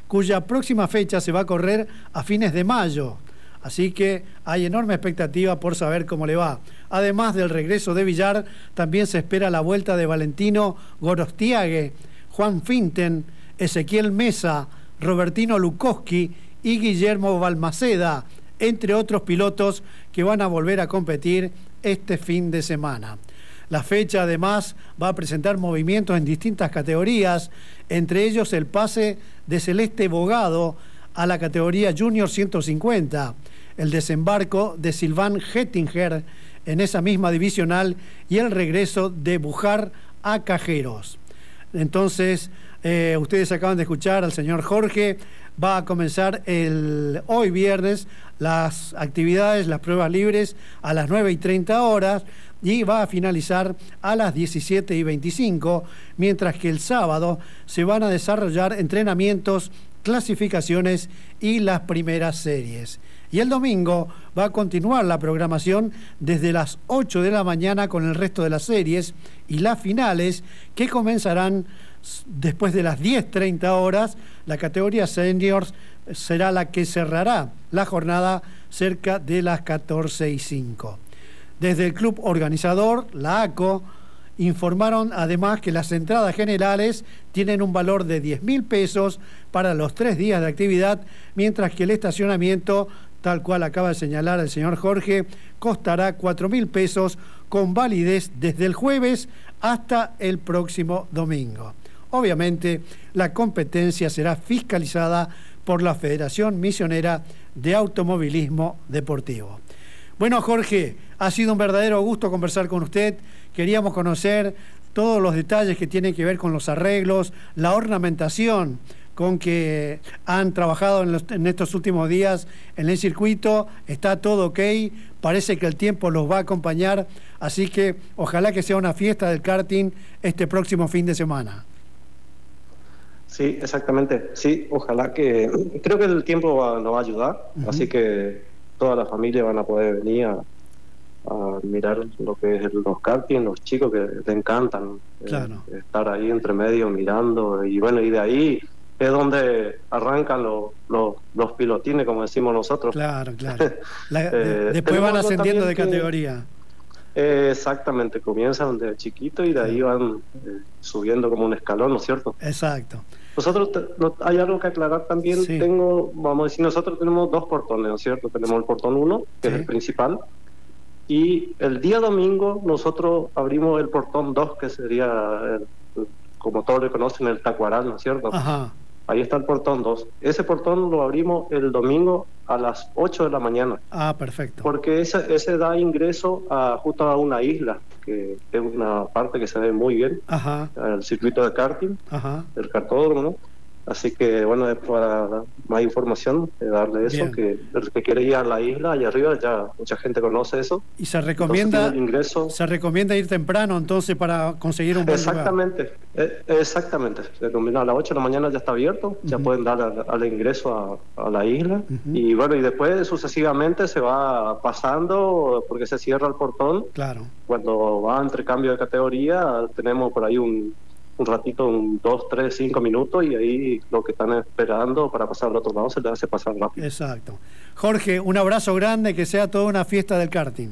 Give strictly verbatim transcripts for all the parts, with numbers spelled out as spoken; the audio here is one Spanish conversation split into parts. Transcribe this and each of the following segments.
cuya próxima fecha se va a correr a fines de mayo. Así que hay enorme expectativa por saber cómo le va. Además del regreso de Villar, también se espera la vuelta de Valentino Gorostiague, Juan Finten, Ezequiel Mesa, Robertino Lukowski y Guillermo Balmaceda, entre otros pilotos que van a volver a competir este fin de semana. La fecha además va a presentar movimientos en distintas categorías, entre ellos el pase de Celeste Bogado a la categoría Junior ciento cincuenta, el desembarco de Silván Hettinger en esa misma divisional y el regreso de Bujar a Cajeros. Entonces, eh, ustedes acaban de escuchar al señor Jorge. Va a comenzar el hoy viernes las actividades, las pruebas libres a las nueve y treinta horas y va a finalizar a las diecisiete y veinticinco, mientras que el sábado se van a desarrollar entrenamientos, clasificaciones y las primeras series. Y el domingo va a continuar la programación desde las ocho de la mañana con el resto de las series y las finales que comenzarán después de las diez treinta horas. La categoría seniors será la que cerrará la jornada cerca de las catorce y cinco. Desde el club organizador, la A C O, informaron además que las entradas generales tienen un valor de diez mil pesos para los tres días de actividad, mientras que el estacionamiento, tal cual acaba de señalar el señor Jorge, costará cuatro mil pesos con validez desde el jueves hasta el próximo domingo. Obviamente, la competencia será fiscalizada por la Federación Misionera de Automovilismo Deportivo. Bueno, Jorge, ha sido un verdadero gusto conversar con usted. Queríamos conocer todos los detalles que tienen que ver con los arreglos, la ornamentación con que han trabajado en, los, en estos últimos días en el circuito. Está todo ok, parece que el tiempo los va a acompañar, así que ojalá que sea una fiesta del karting este próximo fin de semana. Sí, exactamente. Sí, ojalá que... Creo que el tiempo va, nos va a ayudar, uh-huh. Así que toda la familia van a poder venir a, a mirar lo que es los karting, los chicos que te encantan, claro. eh, estar ahí entre medio mirando, y bueno, y de ahí es donde arrancan los, los, los pilotines, como decimos nosotros. Claro, claro. La, eh, después van ascendiendo de categoría. Eh, exactamente, comienzan de chiquito y de ahí van eh, subiendo como un escalón, ¿no es cierto? Exacto. Nosotros, te, no, hay algo que aclarar también, sí. Tengo, vamos a decir, nosotros tenemos dos portones, ¿no es cierto? Tenemos el portón uno, que sí. Es el principal, y el día domingo nosotros abrimos el portón dos, que sería, el, como todos le conocen, el tacuaral, ¿no es cierto? Ajá. Ahí está el portón dos. Ese portón lo abrimos el domingo a las ocho de la mañana. Ah, perfecto. Porque ese, ese da ingreso a, justo a una isla, que es una parte que se ve muy bien. Ajá. El circuito de karting, ajá. El kartódromo, ¿no? Así que, bueno, para más información, de darle eso, bien. Que el que quiere ir a la isla, allá arriba, ya mucha gente conoce eso. Y se recomienda ingreso. Se recomienda ir temprano, entonces, para conseguir un buen exactamente, lugar. Eh, exactamente. Se recomienda a las ocho de la mañana, ya está abierto, uh-huh. Ya pueden dar al, al ingreso a, a la isla. Uh-huh. Y bueno, y después sucesivamente se va pasando, porque se cierra el portón. Claro. Cuando va entre cambio de categoría, tenemos por ahí un... un ratito, un dos, tres, cinco minutos, y ahí lo que están esperando para pasar al otro lado se les hace pasar rápido. Exacto. Jorge, un abrazo grande, que sea toda una fiesta del karting.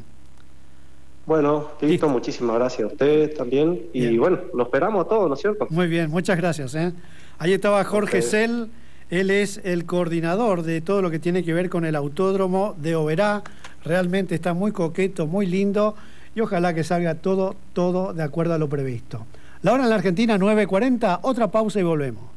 Bueno, listo, listo. Muchísimas gracias a ustedes también. Bien. Y bueno, lo esperamos a todos, ¿no es cierto? Muy bien, muchas gracias. ¿eh? Ahí estaba Jorge okay. Sell, él es el coordinador de todo lo que tiene que ver con el autódromo de Oberá. Realmente está muy coqueto, muy lindo, y ojalá que salga todo, todo de acuerdo a lo previsto. La hora en la Argentina, nueve cuarenta, otra pausa y volvemos.